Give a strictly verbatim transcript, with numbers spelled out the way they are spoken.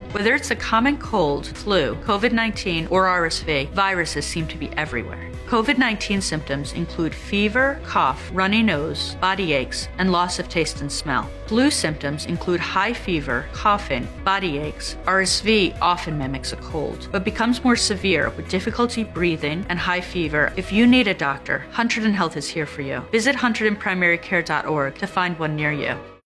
Whether it's a common cold, flu, COVID nineteen, or R S V, viruses seem to be everywhere. COVID nineteen symptoms include fever, cough, runny nose, body aches, and loss of taste and smell. Flu symptoms include high fever, coughing, body aches. R S V often mimics a cold, but becomes more severe with difficulty breathing and high fever. If you need a doctor, Hunterdon Health is here for you. Visit hunterdon primary care dot org to find one near you.